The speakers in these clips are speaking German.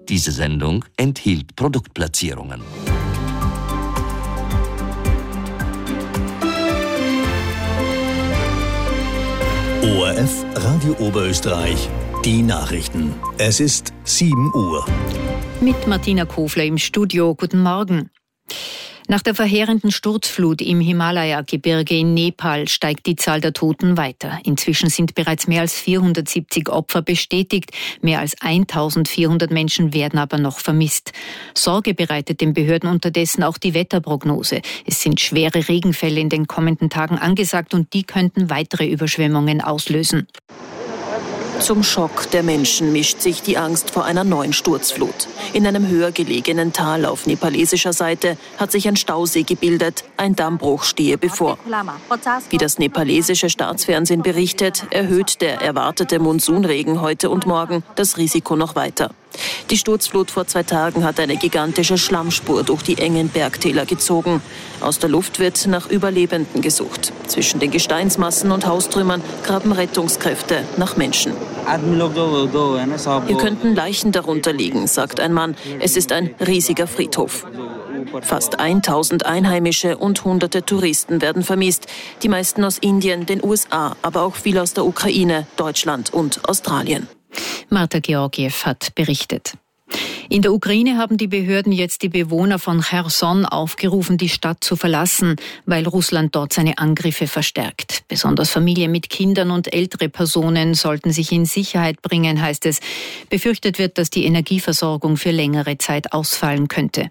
Diese Sendung enthielt Produktplatzierungen. ORF Radio Oberösterreich, die Nachrichten. Es ist 7 Uhr. Mit Martina Kofler im Studio. Guten Morgen. Nach der verheerenden Sturzflut im Himalaya-Gebirge in Nepal steigt die Zahl der Toten weiter. Inzwischen sind bereits mehr als 470 Opfer bestätigt. Mehr als 1400 Menschen werden aber noch vermisst. Sorge bereitet den Behörden unterdessen auch die Wetterprognose. Es sind schwere Regenfälle in den kommenden Tagen angesagt und die könnten weitere Überschwemmungen auslösen. Zum Schock der Menschen mischt sich die Angst vor einer neuen Sturzflut. In einem höher gelegenen Tal auf nepalesischer Seite hat sich ein Stausee gebildet. Ein Dammbruch stehe bevor. Wie das nepalesische Staatsfernsehen berichtet, erhöht der erwartete Monsunregen heute und morgen das Risiko noch weiter. Die Sturzflut vor 2 Tagen hat eine gigantische Schlammspur durch die engen Bergtäler gezogen. Aus der Luft wird nach Überlebenden gesucht. Zwischen den Gesteinsmassen und Haustrümmern graben Rettungskräfte nach Menschen. Hier könnten Leichen darunter liegen, sagt ein Mann. Es ist ein riesiger Friedhof. Fast 1000 Einheimische und Hunderte Touristen werden vermisst. Die meisten aus Indien, den USA, aber auch viele aus der Ukraine, Deutschland und Australien. Marta Georgiev hat berichtet. In der Ukraine haben die Behörden jetzt die Bewohner von Cherson aufgerufen, die Stadt zu verlassen, weil Russland dort seine Angriffe verstärkt. Besonders Familien mit Kindern und ältere Personen sollten sich in Sicherheit bringen, heißt es. Befürchtet wird, dass die Energieversorgung für längere Zeit ausfallen könnte.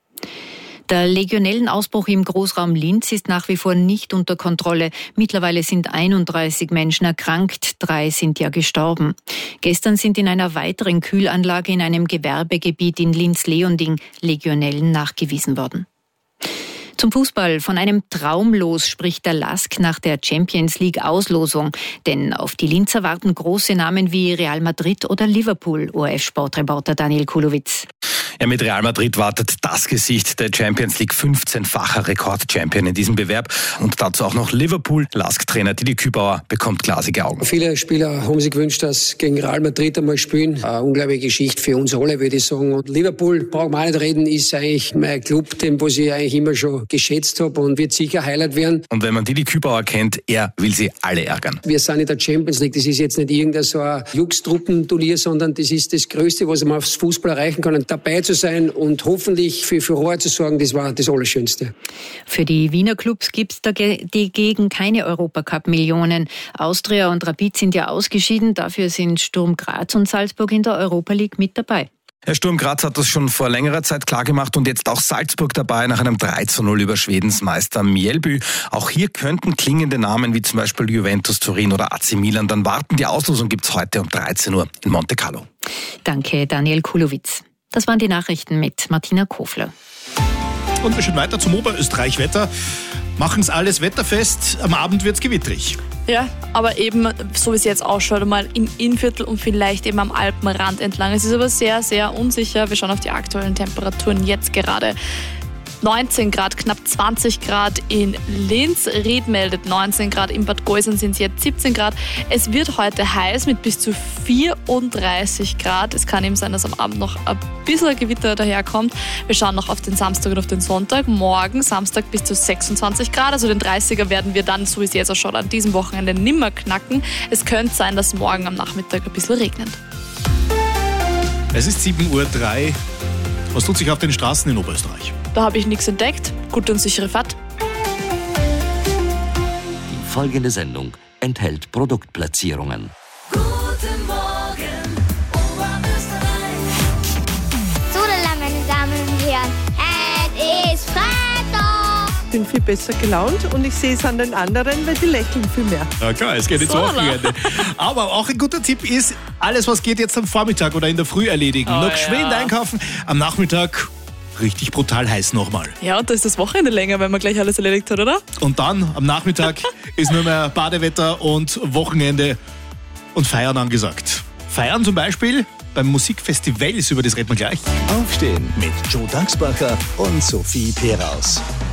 Der Legionellenausbruch im Großraum Linz ist nach wie vor nicht unter Kontrolle. Mittlerweile sind 31 Menschen erkrankt, 3 sind ja gestorben. Gestern sind in einer weiteren Kühlanlage in einem Gewerbegebiet in Linz-Leonding Legionellen nachgewiesen worden. Zum Fußball. Von einem Traumlos spricht der LASK nach der Champions-League-Auslosung. Denn auf die Linzer warten große Namen wie Real Madrid oder Liverpool, ORF-Sportreporter Daniel Kulowitz. Ja, mit Real Madrid wartet das Gesicht der Champions League, 15-facher Rekordchampion in diesem Bewerb. Und dazu auch noch Liverpool. LASK-Trainer Didi Kübauer bekommt glasige Augen. Viele Spieler haben sich gewünscht, dass gegen Real Madrid einmal spielen. Eine unglaubliche Geschichte für uns alle, würde ich sagen. Und Liverpool, brauchen wir auch nicht reden, ist eigentlich mein Club, den was ich eigentlich immer schon geschätzt habe und wird sicher Highlight werden. Und wenn man Didi Kübauer kennt, er will sie alle ärgern. Wir sind in der Champions League. Das ist jetzt nicht irgendein so ein Jux-Truppenturnier, sondern das ist das Größte, was man aufs Fußball erreichen kann. Und dabei zu sein und hoffentlich für Furore zu sorgen, das war das Allerschönste. Für die Wiener Clubs gibt es dagegen keine Europacup-Millionen. Austria und Rapid sind ja ausgeschieden, dafür sind Sturm Graz und Salzburg in der Europa League mit dabei. Herr Sturm Graz hat das schon vor längerer Zeit klargemacht und jetzt auch Salzburg dabei nach einem 3:0 über Schwedens Meister Mjällby. Auch hier könnten klingende Namen wie zum Beispiel Juventus Turin oder AC Milan dann warten. Die Auslosung gibt's heute um 13 Uhr in Monte Carlo. Danke, Daniel Kulowitz. Das waren die Nachrichten mit Martina Kofler. Und wir schauen weiter zum Oberösterreich-Wetter. Machen's alles wetterfest, am Abend wird's gewittrig. Ja, aber eben, so wie es jetzt ausschaut, mal im Innviertel und vielleicht eben am Alpenrand entlang. Es ist aber sehr, sehr unsicher. Wir schauen auf die aktuellen Temperaturen jetzt gerade. 19 Grad, knapp 20 Grad in Linz. Ried meldet 19 Grad, in Bad Gäusern sind es jetzt 17 Grad. Es wird heute heiß mit bis zu 34 Grad. Es kann eben sein, dass am Abend noch ein bisschen Gewitter daherkommt. Wir schauen noch auf den Samstag und auf den Sonntag. Morgen, Samstag, bis zu 26 Grad. Also den 30er werden wir dann, so wie es jetzt auch schon an diesem Wochenende, nimmer knacken. Es könnte sein, dass morgen am Nachmittag ein bisschen regnet. Es ist 7:03 Uhr. Was tut sich auf den Straßen in Oberösterreich? Da habe ich nichts entdeckt. Gute und sichere Fahrt. Die folgende Sendung enthält Produktplatzierungen. Guten Morgen, Oberösterreich. Sodala, meine Damen und Herren, es ist Freitag. Ich bin viel besser gelaunt und ich sehe es an den anderen, weil die lächeln viel mehr. Ja klar, es geht ins Wochenende. Aber auch ein guter Tipp ist, alles was geht jetzt am Vormittag oder in der Früh erledigen. Noch geschwind einkaufen, am Nachmittag richtig brutal heiß nochmal. Ja, und da ist das Wochenende länger, wenn man gleich alles erledigt hat, oder? Und dann am Nachmittag ist nur mehr Badewetter und Wochenende und Feiern angesagt. Feiern zum Beispiel beim Musikfestival, über das reden wir gleich. Aufstehen mit Joe Dachsbacher und Sophie Peraus.